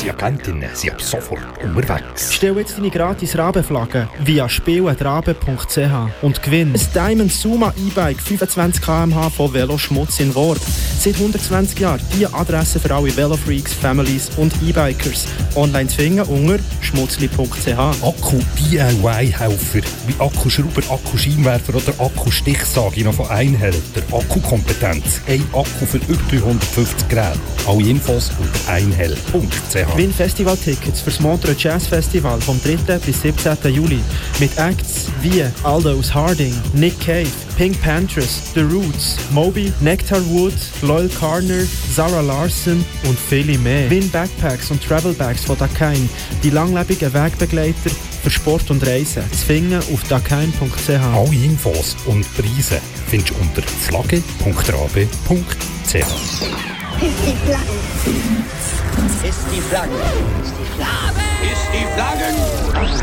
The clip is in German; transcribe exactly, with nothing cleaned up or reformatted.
Unsere Agentinnen sind ab sofort unterwegs. Stell jetzt deine gratis Rabenflagge via spiel at rabe punkt c h und gewinn ein Diamond Suma E-Bike fünfundzwanzig Kilometer pro Stunde von Veloschmutz in Worb. Seit hundertzwanzig Jahren die Adresse für alle Velofreaks, Families und E-Bikers. Online zu finden unter schmutzli punkt c h. Akku-D I Y-Helfer wie Akkuschrauber, Akkuscheinwerfer oder Akkustichsage noch von Einhälter. Akkukompetenz. Ein Akku für über dreihundertfünfzig Geräte. Alle Infos unter einhell punkt c h. Win Festivaltickets fürs Montreux Jazz Festival vom dritten bis siebzehnten Juli mit Acts wie Aldous Harding, Nick Cave, Pink Panthers, The Roots, Moby, Nectar Wood, Loyal Carner, Zara Larson und viele mehr. Win Backpacks und Travel Bags von Dakine, die langlebigen Wegbegleiter für Sport und Reisen. Zu finden auf dakine punkt c h. Alle Infos und Preise findest du unter flagge punkt rabe punkt c h. Ist die Flagge. Ist die Flagge. Ist die Flagge. Ist die Flagge.